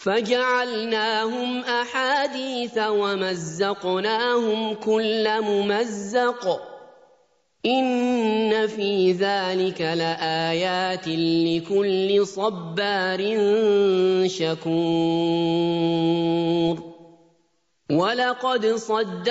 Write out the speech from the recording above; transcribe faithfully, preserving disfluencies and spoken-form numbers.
فجعلناهم أحاديث ومزقناهم كل ممزق إن في ذلك لآيات لكل صبار شكور ولقد صدق